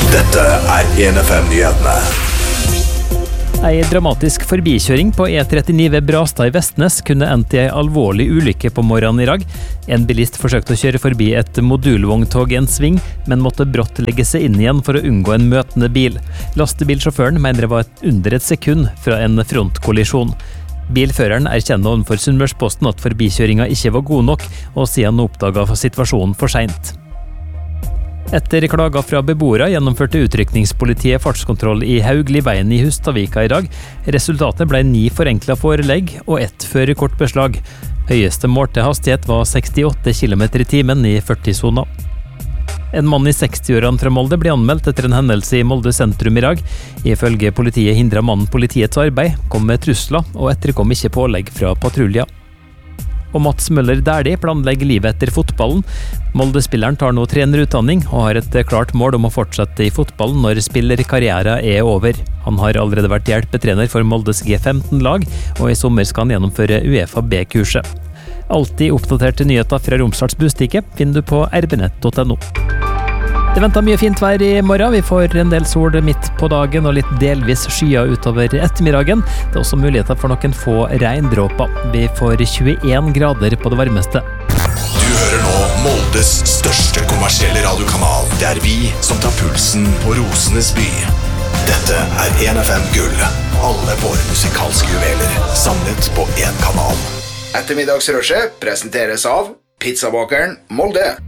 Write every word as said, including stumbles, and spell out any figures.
Dette er en F M-nyhetene. Ei dramatisk forbikjøring på E trettini ved Brastad i Vestnes kunne endt i ei alvorlig ulykke på morgenen i dag. En bilist forsøkte å kjøre forbi et modulvogntog i en sving, men måtte brått legge seg inn igjen for å unngå en møtende bil. Lastebilsjåføren mener det var et under et sekund fra en frontkollisjon. Bilføreren erkjenner overfor Sunnmørsposten at forbikjøringa ikke var god nok, og sier han oppdaget situasjonen for sent. Etter klager fra beboere gjennomførte utrykningspolitiet fartskontroll i Haugliveien i Hustadvika i dag. Resultatet ble ni forenklet forelegg og ett førerkortbeslag. Høyeste målte hastighet var sekstiåtte kilometer i timen i førti-sona. En mann i sekstiårene fra Molde ble anmeldt etter en hendelse i Molde sentrum i dag. Ifølge politiet hindret mannen politiets arbeid, kom med trusler og etterkom ikke pålegg fra patruljer. Og Mats Møller Dæhlie planlegger livet etter fotballen. Molde-spilleren tar nå trenerutdanning og har et klart mål om å fortsette i fotballen når spillerkarrieren er over. Han har allerede vært hjelpetrener for Moldes G femten-lag, og i sommer skal han gjennomføre UEFA B-kurset. Alltid oppdaterte nyheter fra Romsdals Bustikke finner du på r b nett punktum no. Det venter mye fint vær i morgen. Vi får en del sol midt på dagen og litt delvis skyer utover ettermiddagen. Det er også muligheter for noen få regndråper. Vi får tjueen grader på det varmeste. Du hører nå Moldes største kommersielle radiokanal. Det er vi som tar pulsen på Rosenes by. Dette er en F M Gull. Alle våre musikalske juveler samlet på en kanal. Ettermiddagsrushet presenteres av Pizzabakeren Molde.